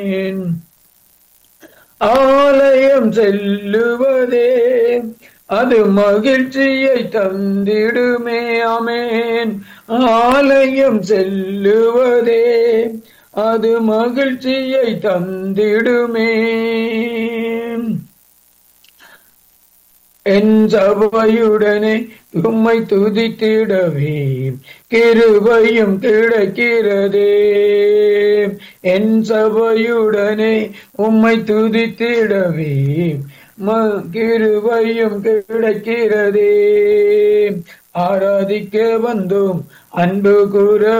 ஆலயம் செல்லுவதே அது மகிழ்ச்சியை தந்திடுமே. ஆமென். ஆலயம் செல்லுவதே அது மகிழ்ச்சியை தந்திடுமே. என் சபையுடனே உம்மை துதித்திடவே கிருபையும் கிடைக்கிறதே. என் சபையுடனே உம்மை துதித்திடவே கிருபையும் கிடைக்கிறதே. ஆராதிக்க வந்தோம், அன்பு கூற